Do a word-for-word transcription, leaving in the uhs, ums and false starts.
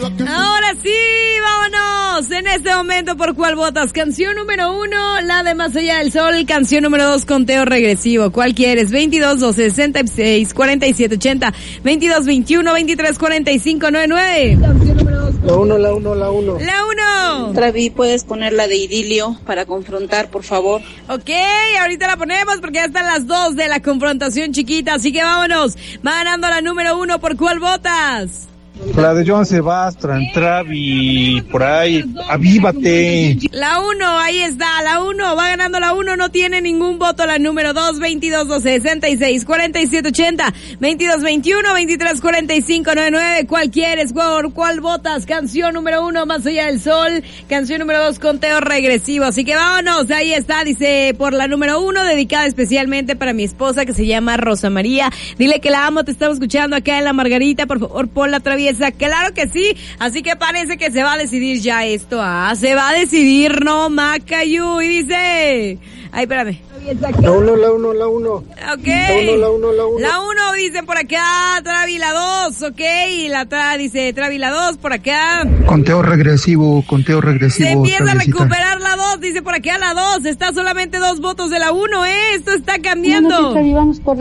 Ahora sí, vámonos. En este momento, ¿por cuál votas? Canción número uno, la de Más Allá del Sol. Canción número dos, conteo regresivo. ¿Cuál quieres? veintidós, doce, sesenta y seis, cuarenta y siete, ochenta, veintidós, veintiuno, veintitrés, cuarenta y cinco, noventa y nueve. Canción número dos. La uno, la uno, la uno. La uno. Travi, ¿puedes poner la de Idilio para confrontar, por favor? Ok, ahorita la ponemos porque ya están las dos de la confrontación chiquita, así que vámonos. Va ganando la número uno, ¿por cuál votas? La de Joan Sebastián, Travi, por ahí, avívate. La uno, ahí está, la uno, va ganando la uno, no tiene ningún voto. La número dos, veintidós, doce, sesenta y seis, cuarenta y siete, ochenta, veintidós, veintiuno, veintitrés, cuarenta y cinco, noventa y nueve. ¿Cuál quieres? ¿Cuál, cuál votas? Canción número uno, Más Allá del Sol. Canción número dos, conteo regresivo. Así que vámonos, ahí está, dice, por la número uno, dedicada especialmente para mi esposa que se llama Rosa María. Dile que la amo, te estamos escuchando acá en La Margarita, por favor, pon la traviesa. Claro que sí, así que parece que se va a decidir ya esto, ah, se va a decidir, no, Macayu, y dice, ay, espérame. La uno, la uno, la uno. Ok. La uno, la uno, la uno. La uno dice por acá, Travi la dos, ok, y la tra dice Travi la dos por acá. Conteo regresivo, conteo regresivo. Se empieza a Travisita. recuperar la dos, dice por acá la dos, está solamente dos votos de la uno, eh, esto está cambiando. No, no, Travi, vamos por